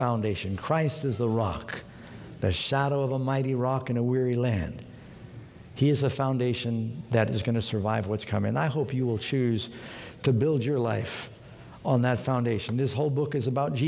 foundation. Christ is the rock, the shadow of a mighty rock in a weary land. He is a foundation that is going to survive what's coming. And I hope you will choose to build your life on that foundation. This whole book is about Jesus.